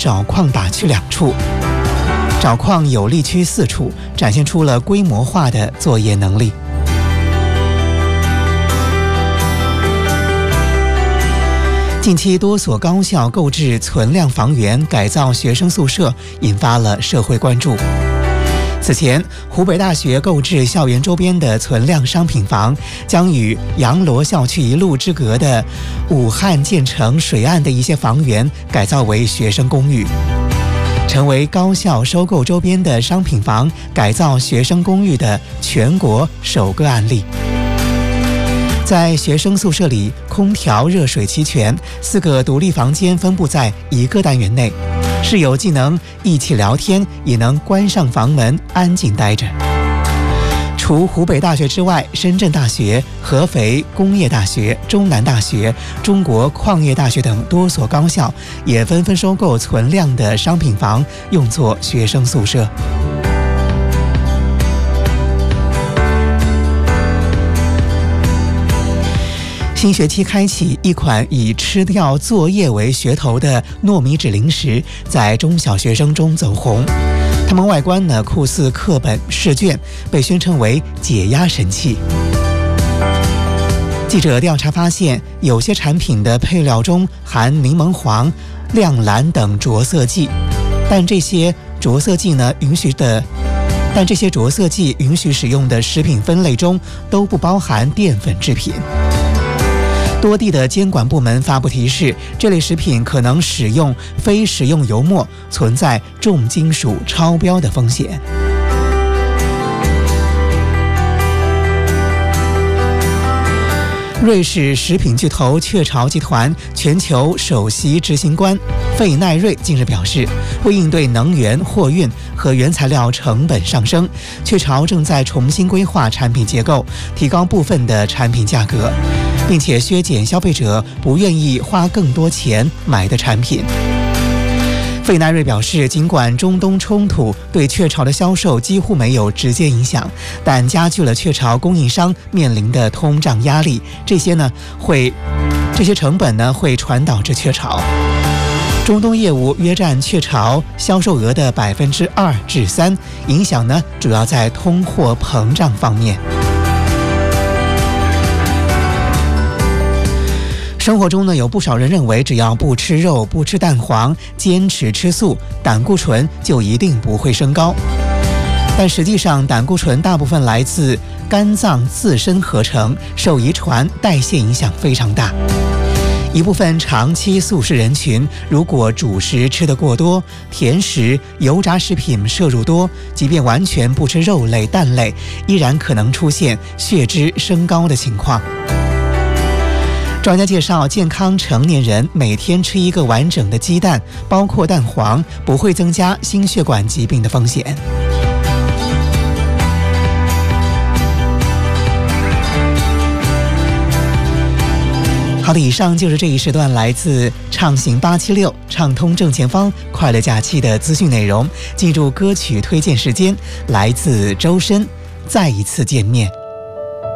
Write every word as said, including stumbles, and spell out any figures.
找矿打区两处，找矿有利区四处，展现出了规模化的作业能力。近期多所高校购置存量房源改造学生宿舍，引发了社会关注。此前，湖北大学购置校园周边的存量商品房，将与阳罗校区一路之隔的武汉建成水岸的一些房源改造为学生公寓，成为高校收购周边的商品房改造学生公寓的全国首个案例。在学生宿舍里，空调、热水齐全，四个独立房间分布在一个单元内，室友既能一起聊天，也能关上房门安静待着。除湖北大学之外，深圳大学、合肥工业大学、中南大学、中国矿业大学等多所高校也纷纷收购存量的商品房，用作学生宿舍。新学期开启，一款以吃掉作业为噱头的糯米纸零食在中小学生中走红。它们外观呢酷似课本试卷，被宣称为解压神器。记者调查发现，有些产品的配料中含柠檬黄、亮蓝等着色剂，但这些着色剂呢允许的。但这些着色剂允许使用的食品分类中都不包含淀粉制品。多地的监管部门发布提示，这类食品可能使用非食用油墨，存在重金属超标的风险。瑞士食品巨头雀巢集团全球首席执行官费奈瑞近日表示，为应对能源、货运和原材料成本上升，雀巢正在重新规划产品结构，提高部分的产品价格，并且削减消费者不愿意花更多钱买的产品。费奈瑞表示，尽管中东冲突对雀巢的销售几乎没有直接影响，但加剧了雀巢供应商面临的通胀压力，这些呢会这些成本呢会传导至雀巢。中东业务约占雀巢销售额的百分之二至三，影响呢主要在通货膨胀方面。生活中呢，有不少人认为，只要不吃肉、不吃蛋黄，坚持吃素，胆固醇就一定不会升高。但实际上，胆固醇大部分来自肝脏自身合成，受遗传、代谢影响非常大。一部分长期素食人群，如果主食吃得过多，甜食、油炸食品摄入多，即便完全不吃肉类、蛋类，依然可能出现血脂升高的情况。专家介绍，健康成年人每天吃一个完整的鸡蛋，包括蛋黄，不会增加心血管疾病的风险。好的，以上就是这一时段来自畅行八七六畅通正前方快乐假期的资讯内容。进入歌曲推荐时间，来自周深，再一次见面。